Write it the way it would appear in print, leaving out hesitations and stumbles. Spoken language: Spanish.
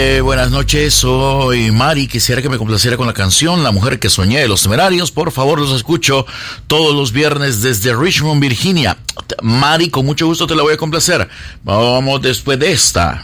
Buenas noches, soy Mari. Quisiera que me complaciera con la canción La Mujer que Soñé de Los Temerarios. Por favor, los escucho todos los viernes desde Richmond, Virginia. Mari, con mucho gusto te la voy a complacer. Vamos después de esta.